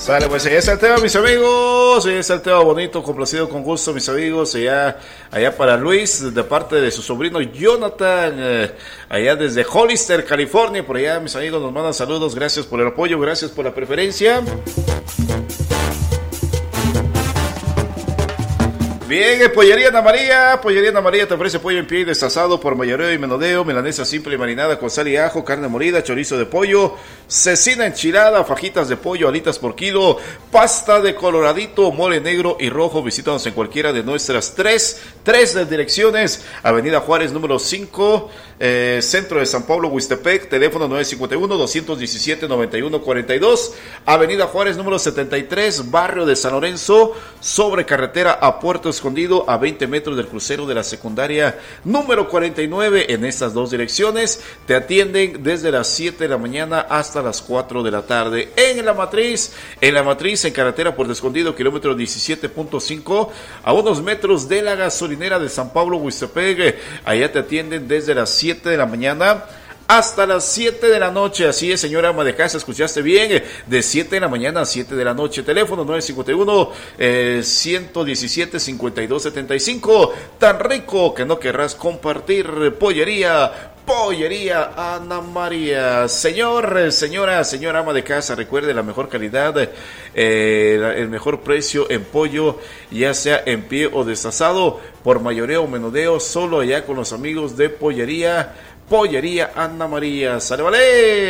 Sale, pues allá está el tema, mis amigos. Allá está el tema bonito, complacido con gusto, mis amigos. Allá para Luis, de parte de su sobrino Jonathan, allá desde Hollister, California. Por allá, mis amigos, nos mandan saludos. Gracias por el apoyo, gracias por la preferencia. Bien, Pollería Ana María te ofrece pollo en pie y desasado por mayoreo y menudeo, milanesa simple y marinada con sal y ajo, carne molida, chorizo de pollo, cecina enchilada, fajitas de pollo, alitas por kilo, pasta de coloradito, mole negro y rojo. Visítanos en cualquiera de nuestras tres direcciones: Avenida Juárez número 5, Centro de San Pablo, Huistepec, teléfono 951-217-9142, Avenida Juárez número 73, Barrio de San Lorenzo, sobre carretera a Puerto Escondido, a 20 metros del crucero de la secundaria número 49. En estas dos direcciones te atienden desde las 7 de la mañana hasta las 4 de la tarde. En la matriz, en carretera Puerto Escondido, kilómetro 17.5, a unos metros de la gasolinera de San Pablo, Huistepec. Allá te atienden desde las 7 de la mañana hasta las 7 de la noche. Así es, señora ama de casa, escuchaste bien, de 7 de la mañana a 7 de la noche. Teléfono 951-117-5275. Tan rico que no querrás compartir. Pollería Ana María. Señora ama de casa, recuerde la mejor calidad, el mejor precio en pollo, ya sea en pie o desasado, por mayoreo o menudeo, solo allá con los amigos de Pollería Ana María. ¡Sale, vale!